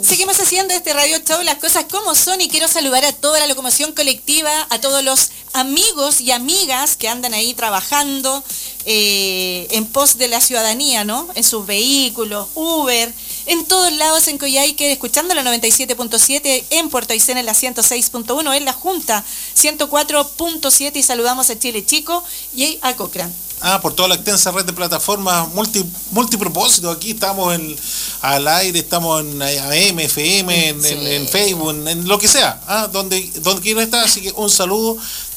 Seguimos haciendo este Radio Show, las cosas como son, y quiero saludar a toda la locomoción colectiva, a todos los amigos y amigas que andan ahí trabajando en pos de la ciudadanía, ¿no? En sus vehículos, Uber, en todos lados en Coyhaique, escuchando la 97.7, en Puerto Aysén en la 106.1, en La Junta 104.7, y saludamos a Chile Chico y a Cochrane. Por toda la extensa red de plataformas multipropósito. Aquí estamos al aire, estamos en AM, FM, en Facebook, en lo que sea, donde quiera estar. Así que un saludo